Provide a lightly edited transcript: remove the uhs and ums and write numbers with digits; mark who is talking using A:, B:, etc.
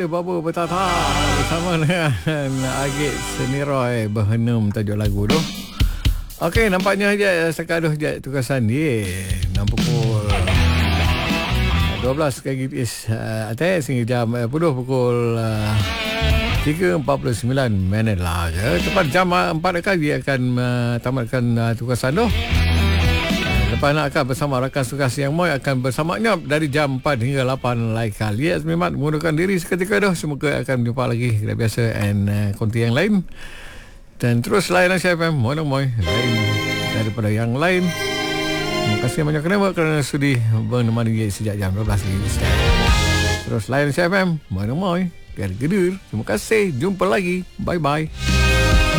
A: Baba Betata bersama dengan Agit Seniroy berhenum tajuk lagu tu. Okey, nampaknya je sekaduh je tugasan dia. Pukul 12 kaki GPS atas hingga jam pukul 3.49 minit lah. Tepat jam 4 kali akan tamatkan tugasan tu. Lepas nak akan bersama rakan tugas yang Moy akan bersamanya dari jam 4 hingga 8 lain kali. Memang menggunakan diri seketika dah. Semoga akan berjumpa lagi kita biasa and konti yang lain. Dan terus layan FM Moy lain daripada yang lain. Terima kasih banyak kerana sudi menemani sejak jam 12 ini. Terus layan FM Moy biar gedur. Terima kasih, jumpa lagi. Bye bye.